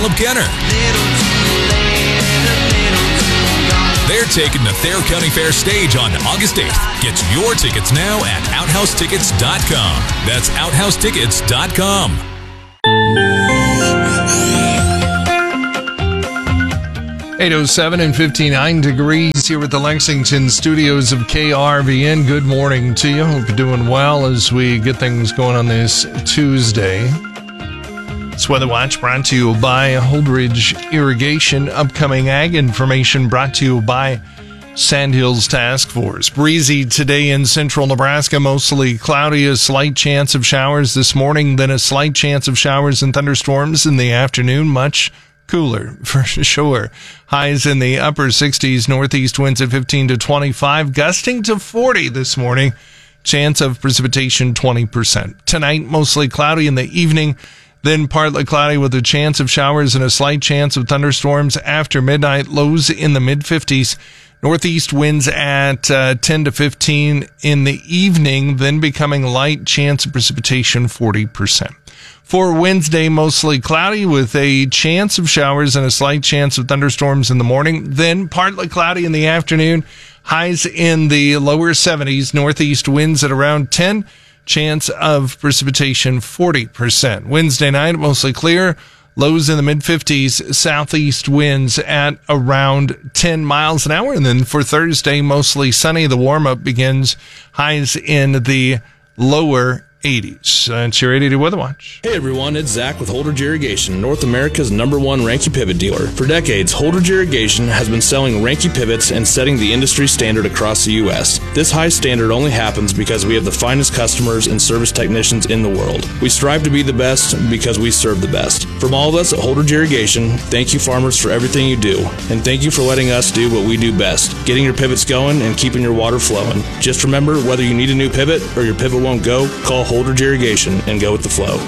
Caleb Kenner. They're taking the Thayer County Fair stage on August 8th. Get your tickets now at OutHouseTickets.com. That's OutHouseTickets.com. 8:07 and 59 degrees here with the Lexington studios of KRVN. Good morning to you. Hope you're doing well as we get things going on this Tuesday. This Weather Watch brought to you by Holdridge Irrigation. Upcoming ag information brought to you by Sandhills Task Force. Breezy today in central Nebraska, mostly cloudy, a slight chance of showers this morning, then a slight chance of showers and thunderstorms in the afternoon. Much cooler for sure. Highs in the upper 60s, northeast winds at 15 to 25, gusting to 40 this morning. Chance of precipitation 20%. Tonight, mostly cloudy in the evening, then partly cloudy with a chance of showers and a slight chance of thunderstorms after midnight. Lows in the mid-50s. Northeast winds at 10 to 15 in the evening, then becoming light, chance of precipitation 40%. For Wednesday, mostly cloudy with a chance of showers and a slight chance of thunderstorms in the morning, then partly cloudy in the afternoon. Highs in the lower 70s, northeast winds at around 10, chance of precipitation 40%. Wednesday night, mostly clear. Lows in the mid-50s, southeast winds at around 10 miles an hour. And then for Thursday, mostly sunny. The warm-up begins. Highs in the lower 80s. That's your 80 Weather Watch. Hey everyone, it's Zach with Holdridge Irrigation, North America's #1 Ranke pivot dealer. For decades, Holdridge Irrigation has been selling Ranke pivots and setting the industry standard across the U.S. This high standard only happens because we have the finest customers and service technicians in the world. We strive to be the best because we serve the best. From all of us at Holdridge Irrigation, thank you farmers for everything you do, and thank you for letting us do what we do best, getting your pivots going and keeping your water flowing. Just remember, whether you need a new pivot or your pivot won't go, call Holdridge Irrigation and go with the flow.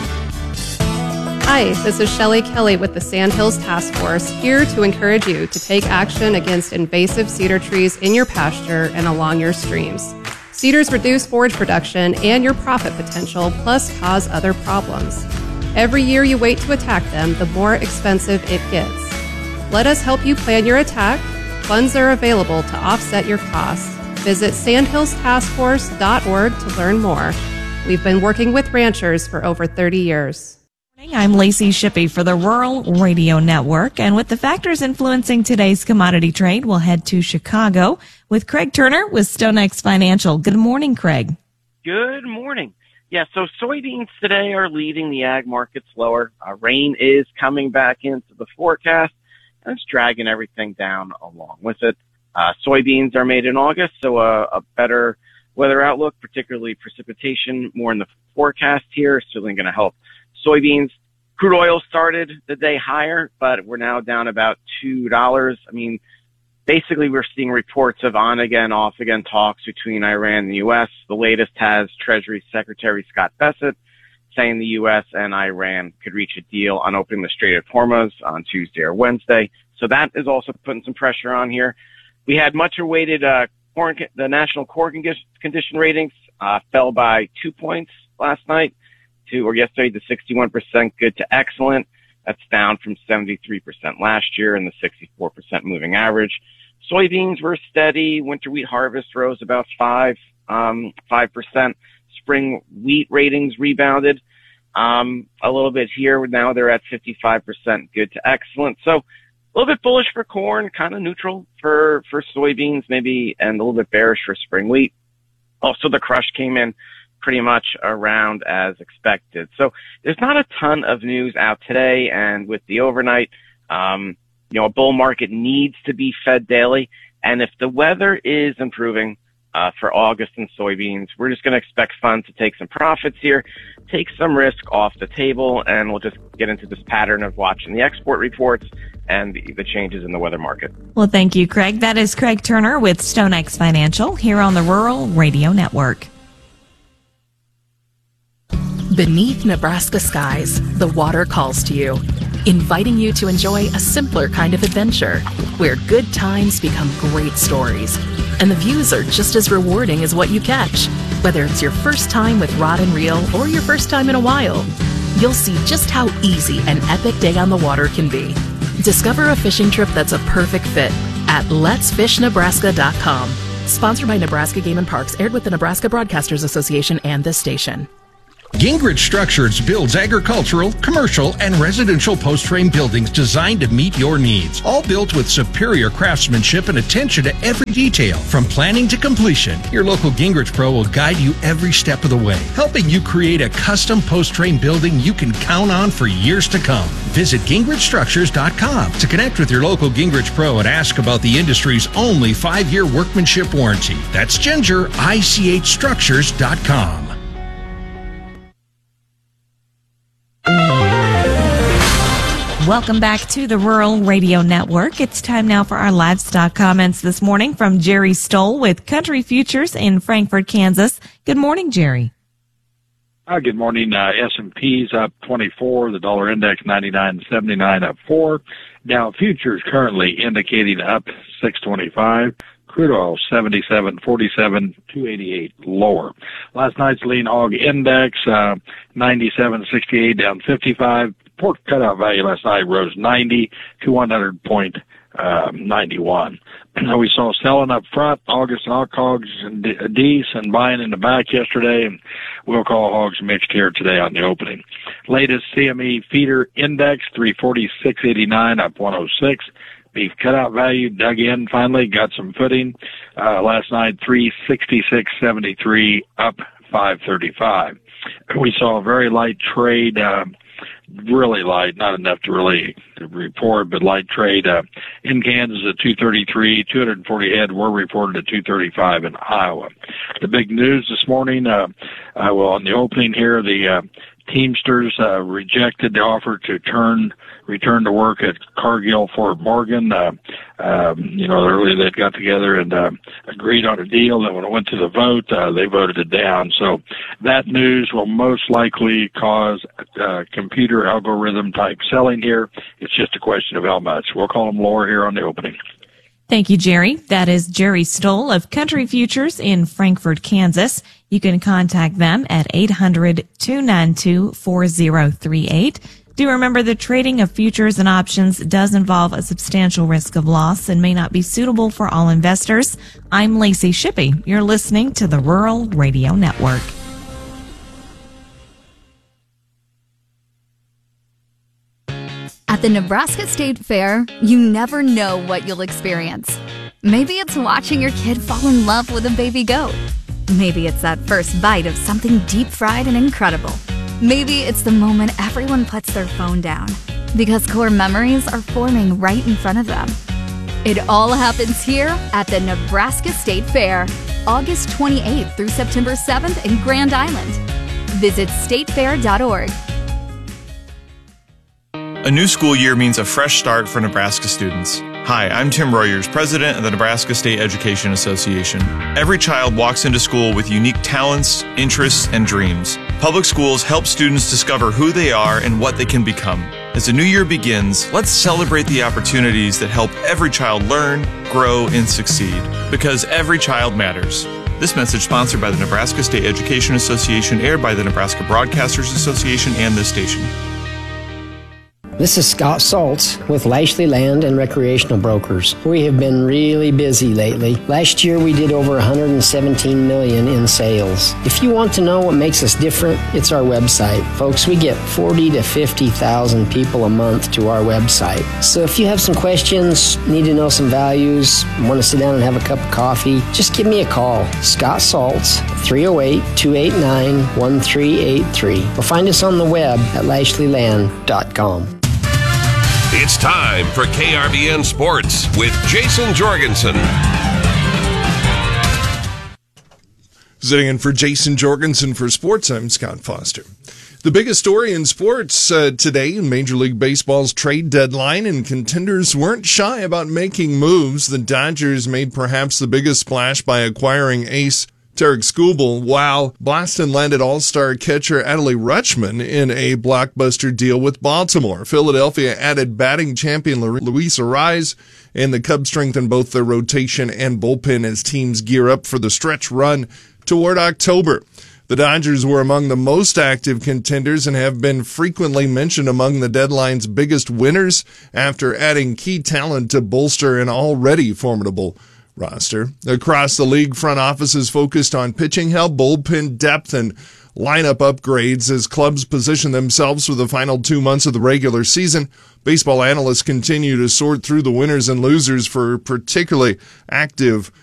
Hi, this is Shelley Kelly with the Sandhills Task Force, here to encourage you to take action against invasive cedar trees in your pasture and along your streams. Cedars reduce forage production and your profit potential, plus cause other problems. Every year you wait to attack them, the more expensive it gets. Let us help you plan your attack. Funds are available to offset your costs. Visit sandhillstaskforce.org to learn more. We've been working with ranchers for over 30 years. I'm Lacey Shippey for the Rural Radio Network, and with the factors influencing today's commodity trade, we'll head to Chicago with Craig Turner with StoneX Financial. Good morning, Craig. Good morning. Yeah, so soybeans today are leading the ag markets lower. Rain is coming back into the forecast, and it's dragging everything down along with it. Soybeans are made in August, so a better weather outlook, particularly precipitation, more in the forecast here, certainly going to help soybeans. Crude oil started the day higher, but we're now down about $2. I mean, basically we're seeing reports of on again, off again talks between Iran and the U.S. The latest has Treasury Secretary Scott Bessent saying the U.S. and Iran could reach a deal on opening the Strait of Hormuz on Tuesday or Wednesday. So that is also putting some pressure on here. We had much awaited the national corn condition ratings fell by 2 points last night yesterday to 61% good to excellent. That's down from 73% last year and the 64% moving average. Soybeans were steady. Winter wheat harvest rose about 5%. Spring wheat ratings rebounded a little bit here. Now they're at 55% good to excellent. So a little bit bullish for corn, kind of neutral for soybeans maybe, and a little bit bearish for spring wheat. Also, the crush came in pretty much around as expected. So there's not a ton of news out today, and with the overnight, a bull market needs to be fed daily. And if the weather is improving for August and soybeans, we're just going to expect funds to take some profits here, take some risk off the table, and we'll just get into this pattern of watching the export reports and the changes in the weather market. Well, thank you, Craig. That is Craig Turner with StoneX Financial here on the Rural Radio Network. Beneath Nebraska skies, the water calls to you, inviting you to enjoy a simpler kind of adventure where good times become great stories. And the views are just as rewarding as what you catch, whether it's your first time with rod and reel or your first time in a while. you'll see just how easy an epic day on the water can be. Discover a fishing trip that's a perfect fit at letsfishnebraska.com. Sponsored by Nebraska Game and Parks, aired with the Nebraska Broadcasters Association and this station. Gingrich Structures builds agricultural, commercial, and residential post-frame buildings designed to meet your needs. All built with superior craftsmanship and attention to every detail, from planning to completion. Your local Gingrich Pro will guide you every step of the way, helping you create a custom post-frame building you can count on for years to come. Visit GingrichStructures.com to connect with your local Gingrich Pro and ask about the industry's only 5-year workmanship warranty. That's GingerICHStructures.com. Welcome back to the Rural Radio Network. It's time now for our livestock comments this morning from Jerry Stoll with Country Futures in Frankfort, Kansas. Good morning, Jerry. Good morning. S&P's up 24. The dollar index 99.79 up 4. Dow futures currently indicating up 625. Crude oil 77.47, 288 lower. Last night's lean hog index 97.68 down 55. Pork cutout value last night rose 90 to 100.91. We saw selling up front, August hog hogs and Dees, and buying in the back yesterday, and we'll call hogs mixed here today on the opening. Latest CME feeder index 346.89 up 106. Beef cutout value dug in finally, got some footing. Last night 366.73 up 535. We saw a very light trade, really light, not enough to really report, but light trade in Kansas at 233. 240 head were reported at 235 in Iowa. The big news this morning, on the opening here, the Teamsters rejected the offer to return to work at Cargill Fort Morgan. Earlier they got together and agreed on a deal, and when it went to the vote, they voted it down. So that news will most likely cause computer algorithm type selling here. It's just a question of how much. We'll call them lower here on the opening. Thank you, Jerry. That is Jerry Stoll of Country Futures in Frankfort, Kansas. You can contact them at 800-292-4038. Do remember the trading of futures and options does involve a substantial risk of loss and may not be suitable for all investors. I'm Lacey Shippey. You're listening to the Rural Radio Network. At the Nebraska State Fair, you never know what you'll experience. Maybe it's watching your kid fall in love with a baby goat. Maybe it's that first bite of something deep-fried and incredible. Maybe it's the moment everyone puts their phone down because core memories are forming right in front of them. It all happens here at the Nebraska State Fair, August 28th through September 7th in Grand Island. Visit statefair.org. A new school year means a fresh start for Nebraska students. Hi, I'm Tim Royers, president of the Nebraska State Education Association. Every child walks into school with unique talents, interests, and dreams. Public schools help students discover who they are and what they can become. As the new year begins, let's celebrate the opportunities that help every child learn, grow, and succeed. Because every child matters. This message sponsored by the Nebraska State Education Association, aired by the Nebraska Broadcasters Association and this station. This is Scott Saltz with Lashley Land and Recreational Brokers. We have been really busy lately. Last year we did over $117 million in sales. If you want to know what makes us different, it's our website. Folks, we get 40 to 50,000 people a month to our website. So if you have some questions, need to know some values, want to sit down and have a cup of coffee, just give me a call. Scott Saltz, 308-289-1383. Or find us on the web at LashleyLand.com. It's time for KRVN Sports with Jason Jorgensen. Sitting in for Jason Jorgensen for sports, I'm Scott Foster. The biggest story in sports today in Major League Baseball's trade deadline, and contenders weren't shy about making moves. The Dodgers made perhaps the biggest splash by acquiring ace Tarik Skubal, while Boston landed all-star catcher Adley Rutschman in a blockbuster deal with Baltimore. Philadelphia added batting champion Luis Arraez, and the Cubs strengthened both their rotation and bullpen as teams gear up for the stretch run toward October. The Dodgers were among the most active contenders and have been frequently mentioned among the deadline's biggest winners after adding key talent to bolster an already formidable roster. Across the league, front offices focused on pitching help, bullpen depth, and lineup upgrades as clubs position themselves for the final 2 months of the regular season. Baseball analysts continue to sort through the winners and losers for particularly active